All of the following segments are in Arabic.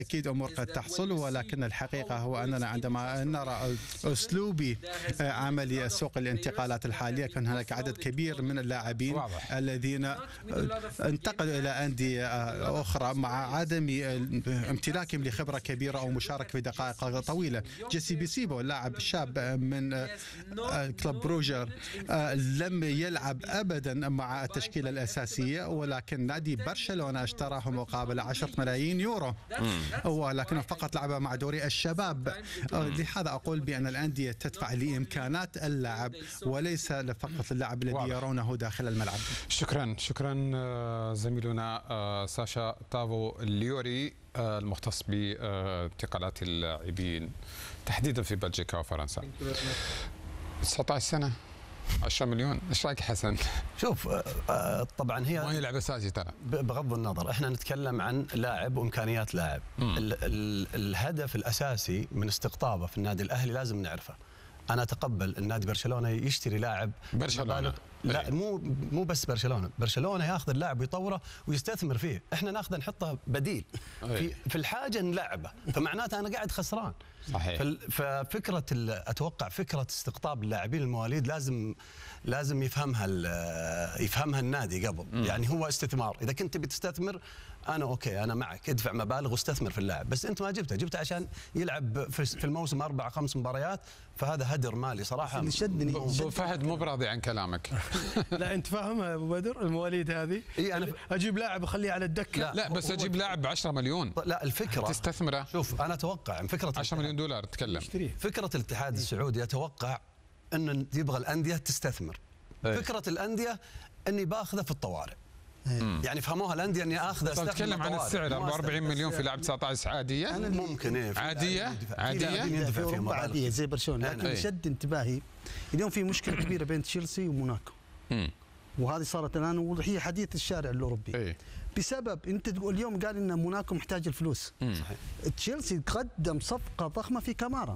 أكيد أمور قد تحصل، ولكن الحقيقة هو أننا عندما نرى أسلوب عمل سوق الانتقالات الحالية، كان هناك عدد كبير من اللاعبين الذين انتقلوا إلى أندية أخرى مع عدم امتلاكهم لخبرة كبيرة أو مشاركة في دقائق طويلة. جيسي بيسيبو اللاعب الشاب من كلوب بروجر لم يلعب أبدا مع التشكيلة الأساسية، ولكن نادي برشلونة اشتراه مقابل 10 ملايين يورو، ولكنه فقط لعب مع دوري الشباب. لهذا أقول بأن الأندية تدفع لإمكانات اللاعب وليس فقط اللاعب الذي يرونه داخل الملعب. شكرا زميلنا ساشا تافو ليوري المختص بانتقالات اللاعبين تحديدا في بلجيكا وفرنسا. 19 سنة 10 مليون، ايش رايك حسن؟ شوف طبعا هي ما يلعب اساسي ترى، بغض النظر احنا نتكلم عن لاعب وامكانيات لاعب. الهدف الاساسي من استقطابه في النادي الاهلي لازم نعرفه. انا اتقبل النادي برشلونه يشتري لاعب برشلونه، لا مو بس برشلونه ياخذ اللاعب ويطوره ويستثمر فيه، احنا ناخذه نحطه بديل في الحاجه نلعبه، فمعناته انا قاعد خسران. صحيح. ففكره اتوقع فكره استقطاب اللاعبين المواليد لازم يفهمها النادي قبل. يعني هو استثمار، اذا كنت بتستثمر انا اوكي، انا معك، ادفع مبالغ واستثمر في اللاعب، بس انت ما جبته عشان يلعب في الموسم 4-5 مباريات، فهذا هدر مالي صراحه. ابو فهد مو براضي عن كلامك. لا انت فاهمها ابو بدر، المواليد هذه انا اجيب لاعب اخليه على الدكه. لا بس اجيب لاعب ب 10 مليون. لا الفكره تستثمره. شوف انا اتوقع فكره 10 مليون دولار تتكلم. فكره الاتحاد السعودي اتوقع انه يبغى الانديه تستثمر. فكره الانديه اني باخذه في الطوارئ. يعني فهموها الانديه اني اخذه. تتكلم عن السعر 44 مليون في لاعب 19 عاديه؟ ممكن عاديه يندفع في اوروبا عاديه زي برشلونه، لكن شد انتباهي اليوم في مشكله كبيره بين تشيلسي وموناكو. وهذه صارت الان وهي حديث الشارع الاوروبي. بسبب انت تقول اليوم قال ان موناكو محتاج الفلوس. صحيح. تشيلسي قدم صفقه ضخمه في كامارا.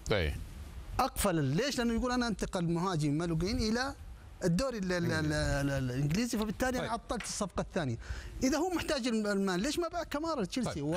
اقفل ليش؟ لانه يقول انا انتقل مهاجم مالوجين الى الدوري الانجليزي، فبالتالي انا عطلت الصفقه الثانيه. اذا هو محتاج المال ليش ما باع كامارا تشيلسي؟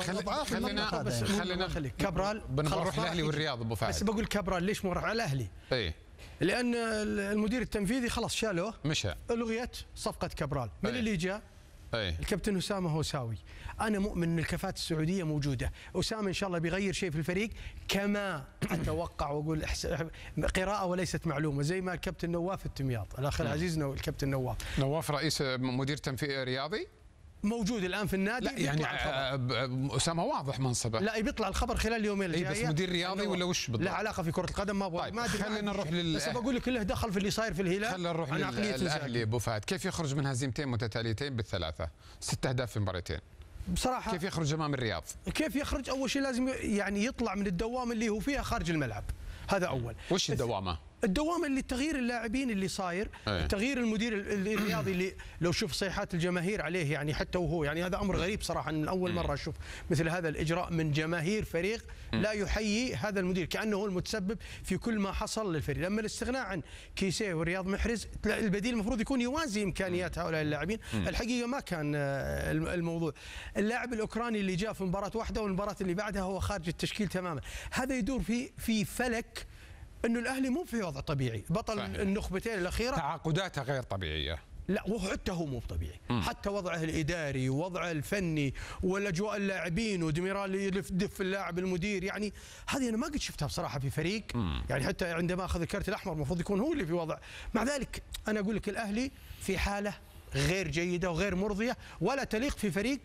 خلينا كابرال بنروح الاهلي والرياض ابو فهد. بس بقول كابرال ليش مو راح على الاهلي؟ لان المدير التنفيذي خلاص شالوه، مشى، الغيت صفقه كابرال. من اللي جاء؟ الكابتن أسامة هوساوي. أنا مؤمن أن الكفاءات السعودية موجودة. أسامة إن شاء الله بيغير شيء في الفريق، كما أتوقع وأقول قراءة وليست معلومة، زي ما الكابتن نواف التمياط، الأخ العزيز الكابتن نواف رئيس مدير تنفيذي رياضي موجود الان في النادي. لا يعني أسامة واضح منصبه. لا بيطلع الخبر خلال اليومين الجايه. بس مدير رياضي ولا وش بالضبط؟ لا علاقه في كره القدم ما ابغى. طيب خلينا نروح بس بقول لك له دخل في اللي صاير في الهلال. خلينا نروح للاهلي ابو فهد. كيف يخرج من هزيمتين متتاليتين بالثلاثه، 6 أهداف في مباراتين؟ بصراحه كيف يخرج امام الرياض؟ كيف يخرج؟ اول شيء لازم يعني يطلع من الدوامه اللي هو فيها خارج الملعب، هذا اول. وش الدوامه؟ الدوامه اللي تغيير اللاعبين اللي صاير، تغيير المدير الرياضي اللي لو شوف صيحات الجماهير عليه، يعني حتى وهو يعني هذا امر غريب صراحه، من اول مره اشوف مثل هذا الاجراء من جماهير فريق لا يحيي هذا المدير، كانه هو المتسبب في كل ما حصل للفريق. لما الاستغناء عن كيسيه ورياض محرز، البديل المفروض يكون يوازي امكانيات هؤلاء اللاعبين. الحقيقه ما كان الموضوع. اللاعب الاوكراني اللي جاء في مباراه واحده والمباراه اللي بعدها هو خارج التشكيل تماما. هذا يدور في فلك انه الاهلي مو في وضع طبيعي، بطل صحيح. النخبتين الاخيره تعاقداتها غير طبيعيه. لا وحتى هو مو طبيعي، حتى وضعه الاداري ووضعه الفني والاجواء اللاعبين وديميرال يدف اللاعب المدير، يعني هذه انا ما قد شفتها بصراحه في فريق. يعني حتى عندما اخذ الكرت الاحمر المفروض يكون هو اللي في وضع. مع ذلك انا اقول لك الاهلي في حاله غير جيده وغير مرضيه، ولا تليق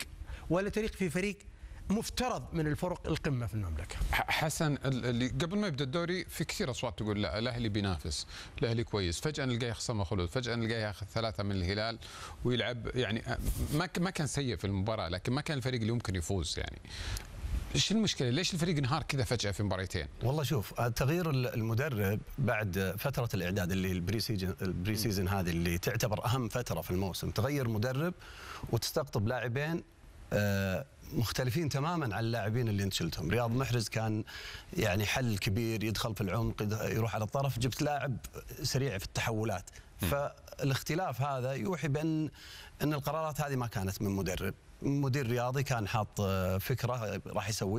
في فريق مفترض من الفرق القمه في المملكه. حسن، اللي قبل ما يبدا الدوري في كثير اصوات تقول لا الاهلي بينافس، الاهلي كويس، فجاه نلقاه يخسر من خلود، فجاه نلقاه ياخذ 3 من الهلال ويلعب، يعني ما كان سيء في المباراه، لكن ما كان الفريق اللي ممكن يفوز. يعني ايش المشكله؟ ليش الفريق انهار كذا فجاه في مباراتين؟ والله شوف، تغيير المدرب بعد فتره الاعداد اللي البري سيزون هذه اللي تعتبر اهم فتره في الموسم، تغير مدرب وتستقطب لاعبين مختلفين تماما عن اللاعبين اللي انت شلتهم. رياض محرز كان يعني حل كبير، يدخل في العمق، يروح على الطرف، جبت لاعب سريع في التحولات. فالاختلاف هذا يوحي بان القرارات هذه ما كانت من مدرب. مدير رياضي كان حاط فكره راح يسوي